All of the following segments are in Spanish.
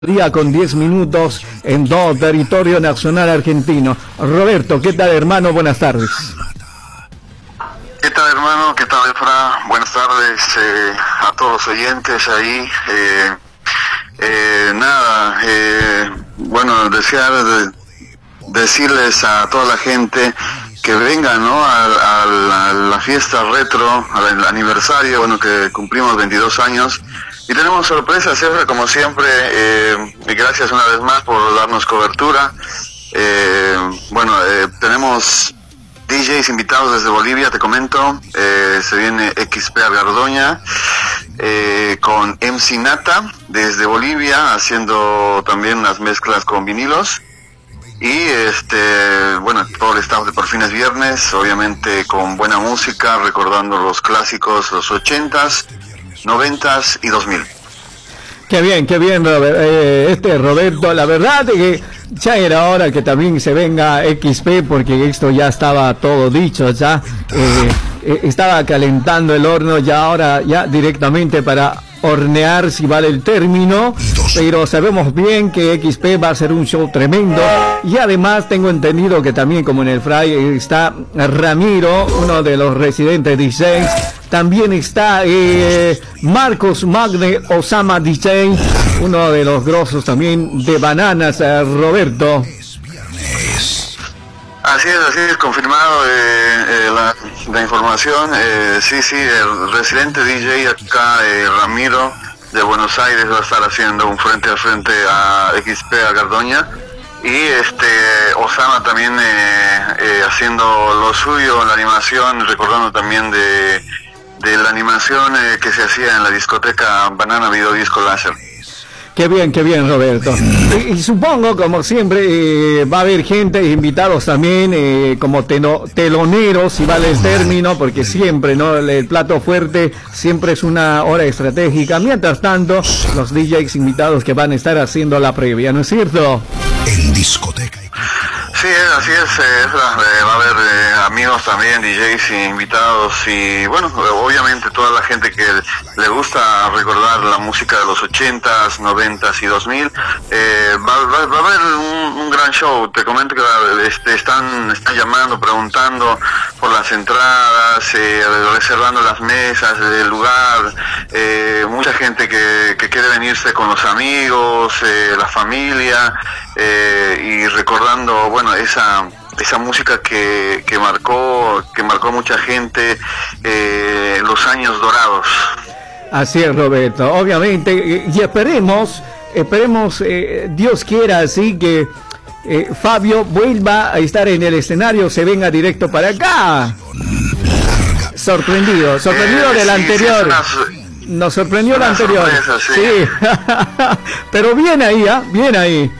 Día con 10 minutos en todo territorio nacional argentino. Roberto, ¿qué tal, hermano? Buenas tardes. ¿Qué tal, hermano? ¿Qué tal, Efra? Buenas tardes a todos los oyentes ahí. Bueno, decirles a toda la gente que vengan, ¿no?, a la fiesta retro, al aniversario, bueno, que cumplimos 22 años. Y tenemos sorpresas, Efra, como siempre, y gracias una vez más por darnos cobertura. Tenemos DJs invitados desde Bolivia, te comento. Se viene XP Agardoña con MC Nata desde Bolivia, haciendo también las mezclas con vinilos. Y todo el staff de Por Fin es Viernes, obviamente con buena música, recordando los clásicos, los 80s, 90s y 2000. Qué bien, Robert, Roberto, la verdad es que ya era hora que también se venga XP, porque esto ya estaba todo dicho, ya estaba calentando el horno, ya ahora ya directamente para hornear, si vale el término, pero sabemos bien que XP va a ser un show tremendo. Y además tengo entendido que también, como en el Fray, está Ramiro, uno de los residentes DJs. También está Marcos Magne Osama DJ, uno de los grosos también de Bananas, Roberto. Así es, confirmado la información. Sí, el residente DJ acá, Ramiro, de Buenos Aires, va a estar haciendo un frente a frente a XP Agardoña. Y Osama también haciendo lo suyo en la animación, recordando también de la animación que se hacía en la discoteca Banana Video Disco Láser. Qué bien, Roberto. Y supongo, como siempre, va a haber gente, invitados también, como teloneros, si vale el término, porque siempre, ¿no?, el plato fuerte siempre es una hora estratégica. Mientras tanto, los DJs invitados que van a estar haciendo la previa, ¿no es cierto? En discoteca. Sí, así es, va a haber amigos también, DJs invitados, y bueno, obviamente toda la gente que le gusta recordar la música de los 80s, 90s y 2000, va a haber un gran show. Te comento que están llamando, preguntando por las entradas, reservando las mesas, el lugar, mucha gente que quiere venirse con los amigos, la familia, y recordando, bueno, esa música que marcó mucha gente, los años dorados. Así es, Roberto, obviamente, y esperemos, Dios quiera así que Fabio vuelva a estar en el escenario, se venga directo para acá. Sorprendido del anterior. Nos sorprendió el anterior. Sorpresa, sí. Pero bien ahí.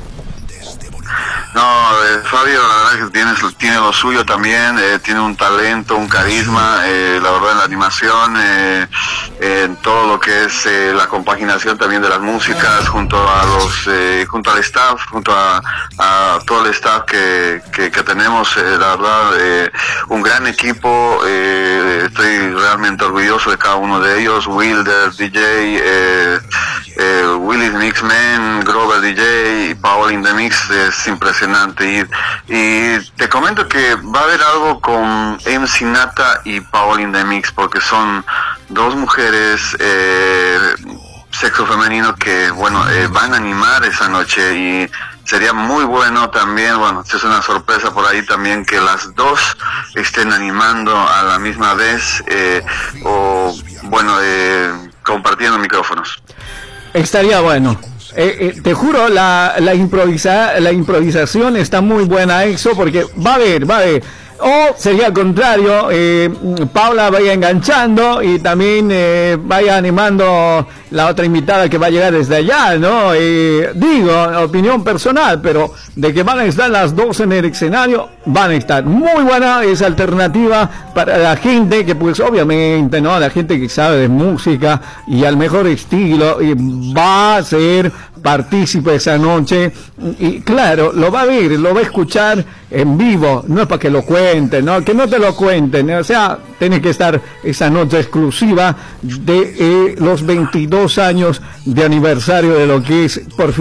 No, Fabio, la verdad que tiene lo suyo también, tiene un talento, un carisma, la verdad, en la animación, en todo lo que es la compaginación también de las músicas, junto al staff, junto a todo el staff que tenemos, la verdad, un gran equipo. Estoy realmente orgulloso de cada uno de ellos. Wilder DJ, Willis Mixman, Grover DJ y Paul in the Mix, es impresionante. Y te comento que va a haber algo con MC Nata y Paul in the Mix, porque son dos mujeres, sexo femenino, que van a animar esa noche, y sería muy bueno también, es una sorpresa por ahí también, que las dos estén animando a la misma vez, compartiendo micrófonos. Estaría bueno. Te juro, la improvisación está muy buena, eso, porque va a haber. O sería al contrario, Paula vaya enganchando y también vaya animando la otra invitada que va a llegar desde allá, ¿no? Digo, opinión personal, pero de que van a estar las dos en el escenario, van a estar. Muy buena esa alternativa para la gente que, pues obviamente, ¿no? La gente que sabe de música y al mejor estilo va a ser partícipe esa noche y claro, lo va a ver, lo va a escuchar en vivo, no es para que lo cuenten, ¿no? Que no te lo cuenten, o sea, tiene que estar esa noche exclusiva de los 22 años de aniversario de lo que es por fin